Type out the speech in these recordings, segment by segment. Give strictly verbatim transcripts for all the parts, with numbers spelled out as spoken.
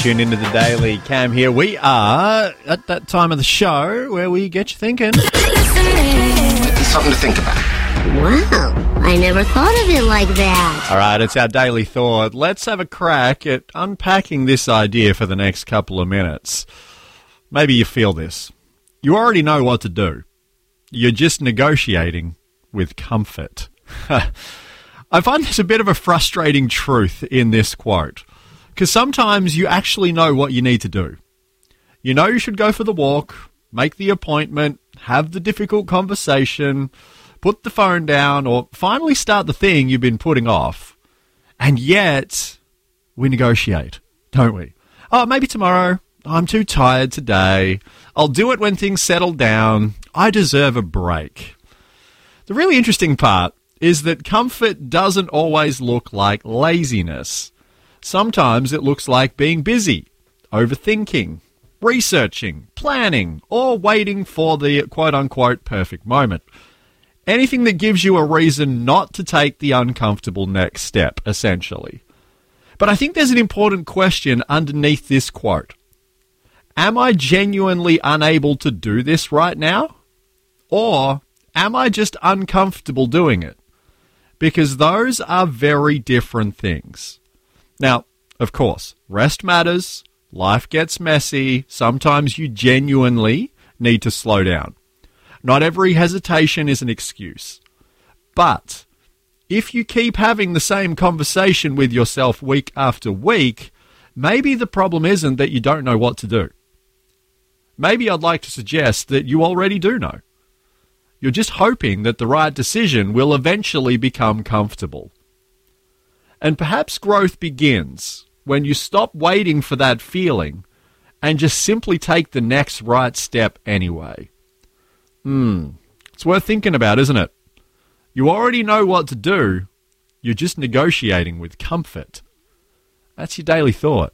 Tune into the Daily. Cam here. We are at that time of the show where we get you thinking. Something to think about. Wow, I never thought of it like that. All right, it's our daily thought. Let's have a crack at unpacking this idea for the next couple of minutes. Maybe you feel this. You already know what to do. You're just negotiating with comfort. I find there's a bit of a frustrating truth in this quote, because sometimes you actually know what you need to do. You know you should go for the walk, make the appointment, have the difficult conversation, put the phone down, or finally start the thing you've been putting off. And yet, we negotiate, don't we? Oh, maybe tomorrow. I'm too tired today. I'll do it when things settle down. I deserve a break. The really interesting part is that comfort doesn't always look like laziness. Sometimes it looks like being busy, overthinking, researching, planning, or waiting for the quote-unquote perfect moment. Anything that gives you a reason not to take the uncomfortable next step, essentially. But I think there's an important question underneath this quote. Am I genuinely unable to do this right now? Or am I just uncomfortable doing it? Because those are very different things. Now, of course, rest matters, life gets messy, sometimes you genuinely need to slow down. Not every hesitation is an excuse. But if you keep having the same conversation with yourself week after week, maybe the problem isn't that you don't know what to do. Maybe I'd like to suggest that you already do know. You're just hoping that the right decision will eventually become comfortable. And perhaps growth begins when you stop waiting for that feeling and just simply take the next right step anyway. Hmm, it's worth thinking about, isn't it? You already know what to do. You're just negotiating with comfort. That's your daily thought.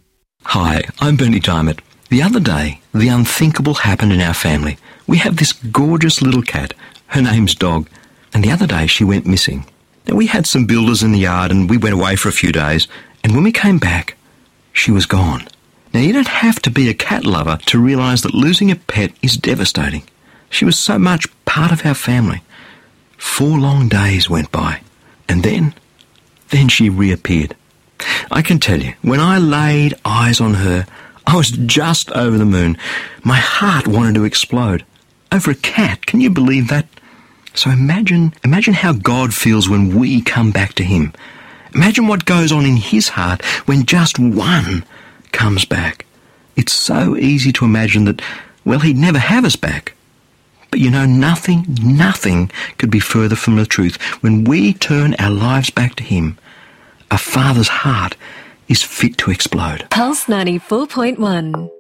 Hi, I'm Bernie Diamond. The other day, the unthinkable happened in our family. We have this gorgeous little cat. Her name's Dog. And the other day she went missing. Now, we had some builders in the yard and we went away for a few days. And when we came back, she was gone. Now, you don't have to be a cat lover to realise that losing a pet is devastating. She was so much part of our family. Four long days went by. And then, then she reappeared. I can tell you, when I laid eyes on her, I was just over the moon. My heart wanted to explode. Over a cat, can you believe that? So imagine, imagine how God feels when we come back to him. Imagine what goes on in his heart when just one comes back. It's so easy to imagine that, well, he'd never have us back. But you know, nothing, nothing could be further from the truth. When we turn our lives back to him, a father's heart is fit to explode. Pulse ninety-four point one.